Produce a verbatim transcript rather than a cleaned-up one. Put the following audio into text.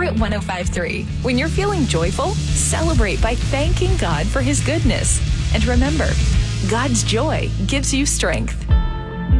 Spirit one oh five point three. When you're feeling joyful, celebrate by thanking God for His goodness. And remember, God's joy gives you strength.